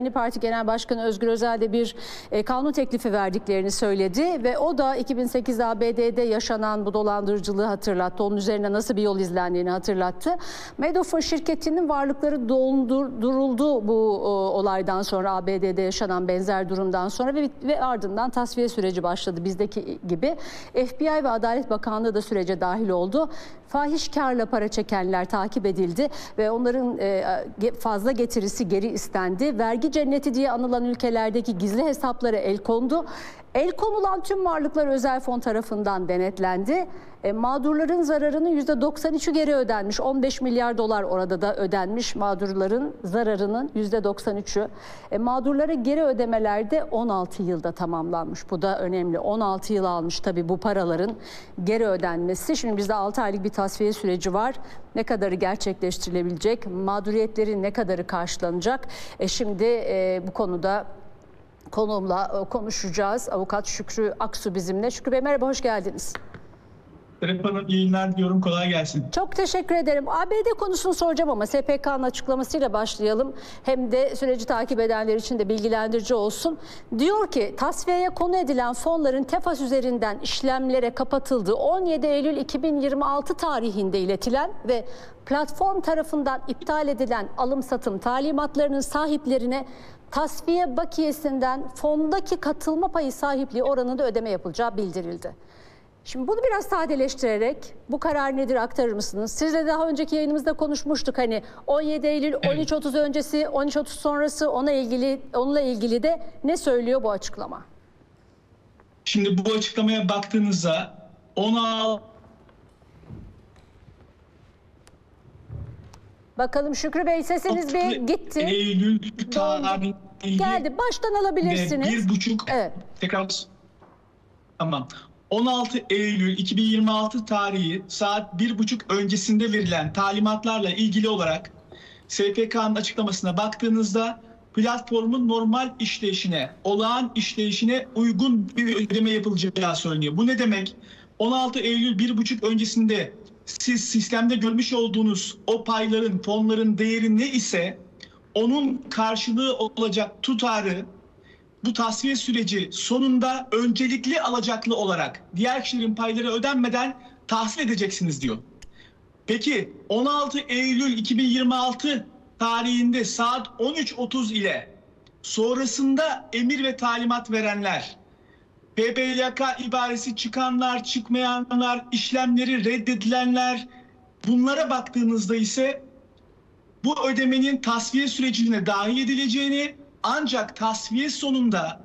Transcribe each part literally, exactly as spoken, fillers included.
İYİ Parti Genel Başkanı Özgür Özel de bir e, kanun teklifi verdiklerini söyledi ve o da iki bin sekizde A B D'de yaşanan bu dolandırıcılığı hatırlattı. Onun üzerine nasıl bir yol izlendiğini hatırlattı. Madoff'un şirketinin varlıkları donduruldu bu o, olaydan sonra, A B D'de yaşanan benzer durumdan sonra ve, ve ardından tasfiye süreci başladı bizdeki gibi. F B I ve Adalet Bakanlığı da sürece dahil oldu. Fahişkarla para çekenler takip edildi ve onların e, fazla getirisi geri istendi. Vergi cenneti diye anılan ülkelerdeki gizli hesaplara el kondu. El konulan tüm varlıklar özel fon tarafından denetlendi. E, mağdurların zararının yüzde doksan üçü geri ödenmiş. on beş milyar dolar orada da ödenmiş mağdurların zararının yüzde doksan üçü. E, mağdurlara geri ödemeler de on altı yılda tamamlanmış. Bu da önemli. on altı yıl almış tabii bu paraların geri ödenmesi. Şimdi bizde altı aylık bir tasfiye süreci var. Ne kadarı gerçekleştirilebilecek? Mağduriyetlerin ne kadarı karşılanacak? E, şimdi e, bu konuda konuğumla konuşacağız. Avukat Şükrü Aksu bizimle. Şükrü Bey merhaba, hoş geldiniz. Serap Hanım, iyi günler diyorum, kolay gelsin. Çok teşekkür ederim. A B D konusunu soracağım ama S P K'nın açıklamasıyla başlayalım. Hem de süreci takip edenler için de bilgilendirici olsun. Diyor ki tasfiyeye konu edilen fonların Tefas üzerinden işlemlere kapatıldığı on yedi Eylül iki bin yirmi altı tarihinde iletilen ve platform tarafından iptal edilen alım satım talimatlarının sahiplerine tasfiye bakiyesinden fondaki katılma payı sahipliği oranında ödeme yapılacağı bildirildi. Şimdi bunu biraz sadeleştirerek bu karar nedir aktarır mısınız? Sizle daha önceki yayınımızda konuşmuştuk, hani on yedi Eylül, on üç otuz öncesi, on üç otuz sonrası, ona ilgili onunla ilgili de ne söylüyor bu açıklama? Şimdi bu açıklamaya baktığınızda on altı Bakalım Şükrü Bey, sesiniz bir gitti. Eylül tarihi geldi. Baştan alabilirsiniz. Bir buçuk. Evet. Tekrar. Tamam. on altı Eylül iki bin yirmi altı tarihi saat bir buçuk öncesinde verilen talimatlarla ilgili olarak S P K'nın açıklamasına baktığınızda platformun normal işleyişine, olağan işleyişine uygun bir ödeme yapılacağı söyleniyor. Bu ne demek? on altı Eylül bir buçuk öncesinde siz sistemde görmüş olduğunuz o payların, fonların değeri ne ise onun karşılığı olacak tutarı bu tasfiye süreci sonunda öncelikli alacaklı olarak diğer kişilerin payları ödenmeden tahsil edeceksiniz diyor. Peki on altı Eylül iki bin yirmi altı tarihinde saat on üç otuz ile sonrasında emir ve talimat verenler, P B L K ibaresi çıkanlar, çıkmayanlar, işlemleri reddedilenler, bunlara baktığınızda ise bu ödemenin tasfiye sürecine dahil edileceğini, ancak tasfiye sonunda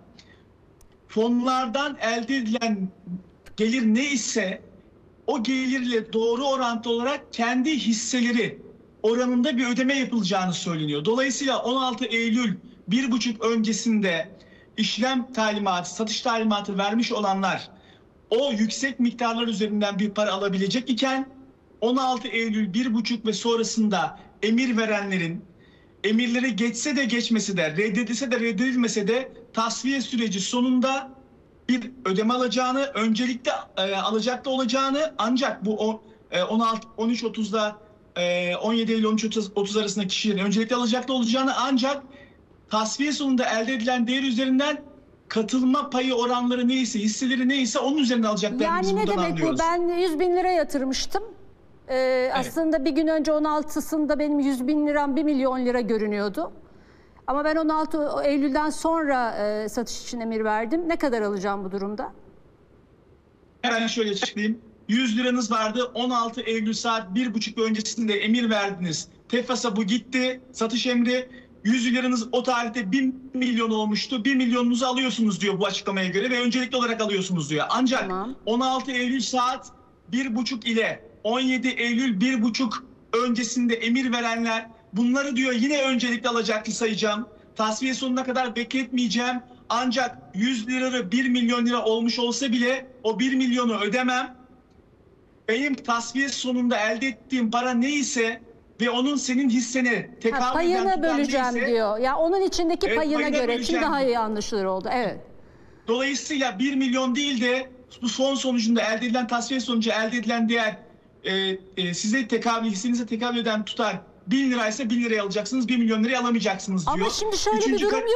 fonlardan elde edilen gelir ne ise o gelirle doğru orantılı olarak kendi hisseleri oranında bir ödeme yapılacağını söyleniyor. Dolayısıyla on altı Eylül bir buçuk öncesinde işlem talimatı, satış talimatı vermiş olanlar o yüksek miktarlar üzerinden bir para alabilecek iken on altı Eylül bir buçuk ve sonrasında emir verenlerin emirleri geçse de geçmese de, reddedilse de reddedilmese de tasfiye süreci sonunda bir ödeme alacağını, öncelikle e, alacaklı olacağını, ancak bu e, on altı on üç otuzda e, on yedi Eylül on üç otuz arasında kişilerin öncelikle alacaklı olacağını, ancak tasfiye sonunda elde edilen değer üzerinden katılma payı oranları neyse, hisseleri neyse onun üzerinden alacaklarını yani biz buradan ne demek anlıyoruz. Bu? Ben yüz bin lira yatırmıştım. Ee, evet. Aslında bir gün önce on altısında benim yüz bin liram bir milyon lira görünüyordu. Ama ben on altı Eylül'den sonra e, satış için emir verdim. Ne kadar alacağım bu durumda? Hemen şöyle açıklayayım. yüz liranız vardı. on altı Eylül saat bir buçuk öncesinde emir verdiniz. Tefas'a bu gitti. Satış emri. yüz liranız o tarihte bir milyon olmuştu. bir milyonunuzu alıyorsunuz diyor bu açıklamaya göre ve öncelikli olarak alıyorsunuz diyor. Ancak tamam. on altı Eylül saat bir buçuk ile on yedi Eylül bir buçuk öncesinde emir verenler, bunları diyor yine öncelikli alacaklı sayacağım. Tasfiye sonuna kadar bekletmeyeceğim. Ancak yüz lira bir milyon lira olmuş olsa bile o bir milyonu ödemem. Benim tasfiye sonunda elde ettiğim para neyse ve onun senin hissene tekabül eden payını böleceğim neyse, diyor. Ya onun içindeki evet, payına göre. Şimdi daha iyi anlaşılır oldu. Evet. Dolayısıyla bir milyon değil de bu son sonucunda elde edilen tasfiye sonucu elde edilen değer e, e, size tekabül, hissenize tekabül eden tutar bin liraysa bin liraya alacaksınız, bir milyon liraya alamayacaksınız diyor. Ama şimdi şöyle bir Üçüncü durum kat-